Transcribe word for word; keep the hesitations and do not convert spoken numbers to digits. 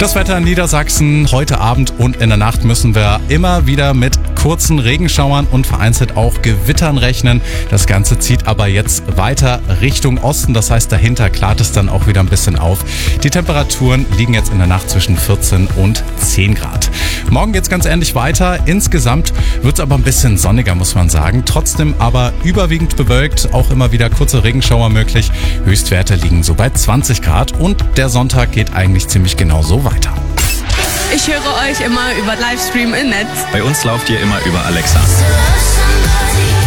Das Wetter in Niedersachsen heute Abend und in der Nacht müssen wir immer wieder mit kurzen Regenschauern und vereinzelt auch Gewittern rechnen. Das Ganze zieht aber jetzt weiter Richtung Osten. Das heißt, dahinter klart es dann auch wieder ein bisschen auf. Die Temperaturen liegen jetzt in der Nacht zwischen vierzehn und zehn Grad. Morgen geht es ganz ähnlich weiter. Insgesamt wird es aber ein bisschen sonniger, muss man sagen. Trotzdem aber überwiegend bewölkt. Auch immer wieder kurze Regenschauer möglich. Höchstwerte liegen so bei zwanzig Grad. Und der Sonntag geht eigentlich ziemlich genau so weiter. Ich höre euch immer über Livestream im Netz. Bei uns lauft ihr immer über Alexa. To love somebody